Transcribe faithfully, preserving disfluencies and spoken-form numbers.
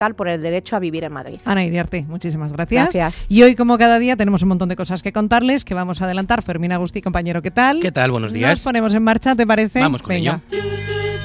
por el derecho a vivir en Madrid. Ana Iriarte, muchísimas gracias. Gracias. Y hoy, como cada día, tenemos un montón de cosas que contarles, que vamos a adelantar. Fermín Agustí, compañero, ¿qué tal? ¿Qué tal? Buenos días. Nos ponemos en marcha, ¿te parece? Vamos con Venga. ello.